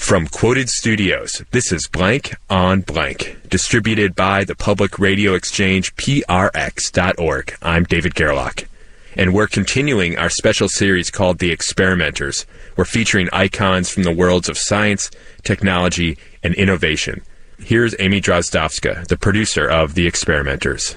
From Quoted Studios, this is Blank on Blank, distributed by the Public Radio Exchange, PRX.org. I'm David Gerlach, and we're continuing our special series called The Experimenters. We're featuring icons from the worlds of science, technology, and innovation. Here's Amy Drozdowska, the producer of The Experimenters.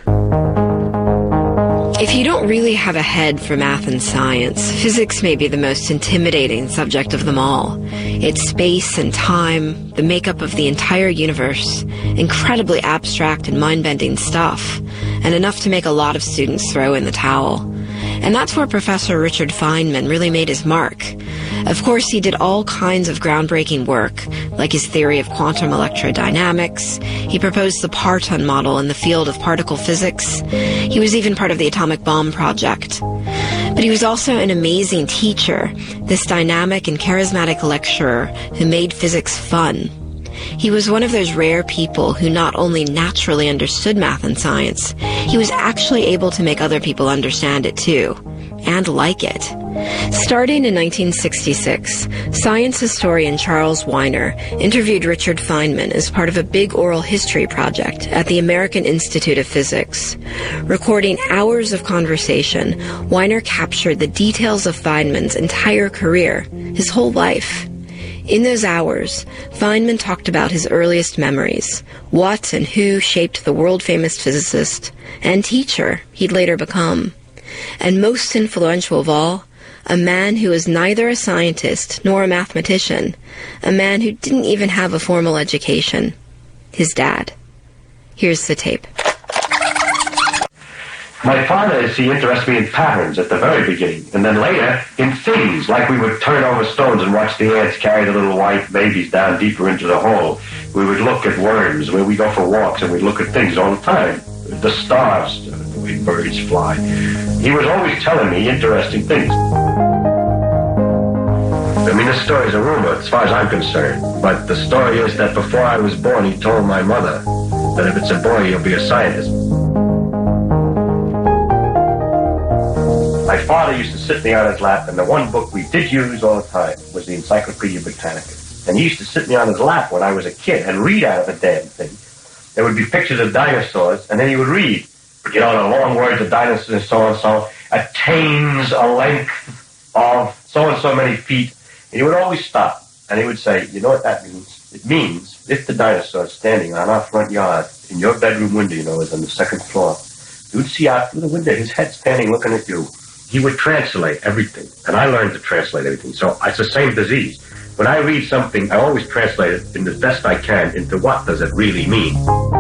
If you don't really have a head for math and science, physics may be the most intimidating subject of them all. It's space and time, the makeup of the entire universe, incredibly abstract and mind-bending stuff, and enough to make a lot of students throw in the towel. And that's where Professor Richard Feynman really made his mark. Of course, he did all kinds of groundbreaking work, like his theory of quantum electrodynamics. He proposed the parton model in the field of particle physics. He was even part of the atomic bomb project. But he was also an amazing teacher, this dynamic and charismatic lecturer who made physics fun. He was one of those rare people who not only naturally understood math and science, he was actually able to make other people understand it too, and like it. Starting in 1966, science historian Charles Wiener interviewed Richard Feynman as part of a big oral history project at the American Institute of Physics. Recording hours of conversation, Wiener captured the details of Feynman's entire career, his whole life. In those hours, Feynman talked about his earliest memories, what and who shaped the world-famous physicist and teacher he'd later become. And most influential of all, a man who was neither a scientist nor a mathematician, a man who didn't even have a formal education, his dad. Here's the tape. My father, he interested me in patterns at the very beginning, and then later in things, like we would turn over stones and watch the ants carry the little white babies down deeper into the hole. We would look at worms, where we go for walks, and we'd look at things all the time. The stars, the way birds fly. He was always telling me interesting things. I mean, this story is a rumor, as far as I'm concerned, but the story is that before I was born, he told my mother that if it's a boy, he'll be a scientist. My father used to sit me on his lap, and the one book we did use all the time was the Encyclopedia Britannica. And he used to sit me on his lap when I was a kid and read out of the damn thing. There would be pictures of dinosaurs, and then he would read, you know, the long words of dinosaurs and so attains a length of so-and-so many feet. And he would always stop, and he would say, you know what that means? It means if the dinosaur is standing on our front yard, in your bedroom window, you know, is on the second floor, you would see out through the window his head standing looking at you. He would translate everything, and I learned to translate everything. So it's the same disease. When I read something, I always translate it in the best I can into what does it really mean.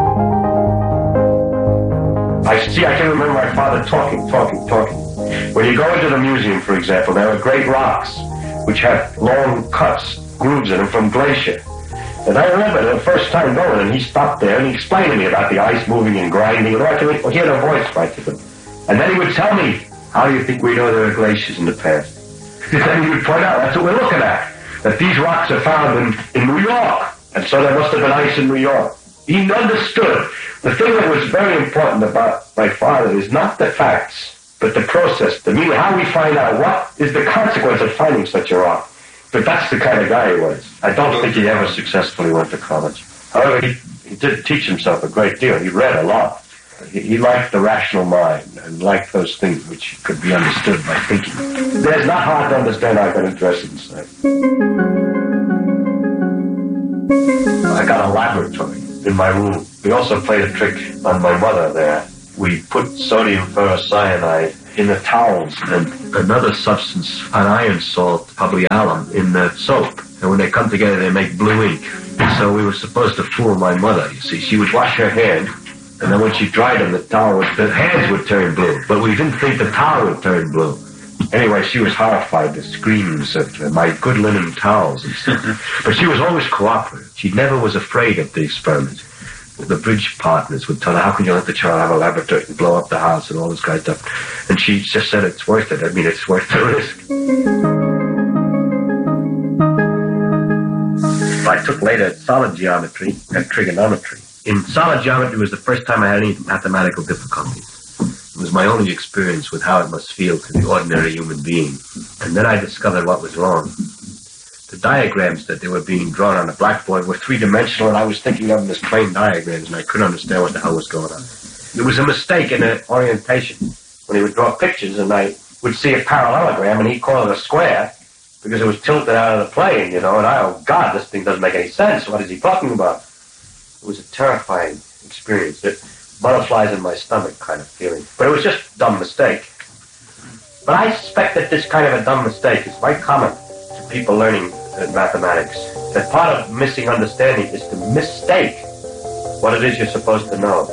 I can remember my father talking. When you go into the museum, for example, there are great rocks which have long cuts, grooves in them from glacier. And I remember the first time going, and he stopped there and he explained to me about the ice moving and grinding, and I could hear the voice right to them. And then he would tell me, how do you think we know there were glaciers in the past? And then he would point out, that's what we're looking at, that these rocks are found in New York, and so there must have been ice in New York. He understood. The thing that was very important about my father is not the facts, but the process, how we find out what is the consequence of finding such a rock. But that's the kind of guy he was. I don't think he ever successfully went to college. However, he did teach himself a great deal. He read a lot. He liked the rational mind and liked those things which could be understood by thinking. It's not hard to understand how I got interested in science. I got a laboratory in my room. We also played a trick on my mother there. We put sodium ferrocyanide in the towels and another substance, an iron salt, probably alum, in the soap. And when they come together, they make blue ink. So we were supposed to fool my mother, you see. She would wash her hands, and then when she dried them, the hands would turn blue. But we didn't think the towel would turn blue. Anyway, she was horrified. The screams of my good linen towels and stuff. But she was always cooperative. She never was afraid of the experiments. The bridge partners would tell her, how can you let the child have a laboratory and blow up the house and all this kind of stuff? And she just said, it's worth it. I mean, it's worth the risk. I took later solid geometry and trigonometry. In solid geometry was the first time I had any mathematical difficulties. It was my only experience with how it must feel to the ordinary human being. And then I discovered what was wrong. The diagrams that they were being drawn on the blackboard were three-dimensional, and I was thinking of them as plain diagrams, and I couldn't understand what the hell was going on. There was a mistake in the orientation when he would draw pictures, and I would see a parallelogram, and he'd call it a square because it was tilted out of the plane, and oh, God, this thing doesn't make any sense. What is he talking about? It was a terrifying experience. Butterflies in my stomach kind of feeling. But it was just a dumb mistake. But I suspect that this kind of a dumb mistake is quite common to people learning mathematics. That part of missing understanding is to mistake what it is you're supposed to know.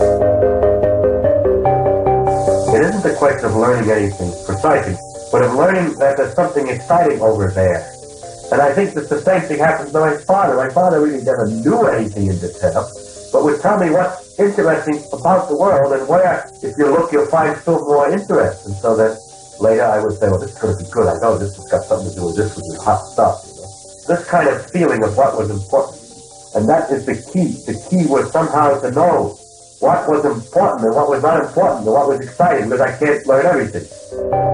It isn't the question of learning anything precisely, but of learning that there's something exciting over there. And I think that the same thing happens to my father. My father really never knew anything in detail, but would tell me what's interesting about the world and where, if you look, you'll find still more interest. And so that later I would say, well, this is going to be good. I know this has got something to do with this, with hot stuff. This kind of feeling of what was important. And that is the key. The key was somehow to know what was important and what was not important and what was exciting, because I can't learn everything.